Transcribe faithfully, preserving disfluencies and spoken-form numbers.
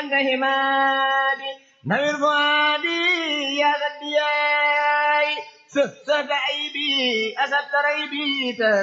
أنت همادي نوير فؤادي يا غدياي سفسف عيبي أسبت ريبي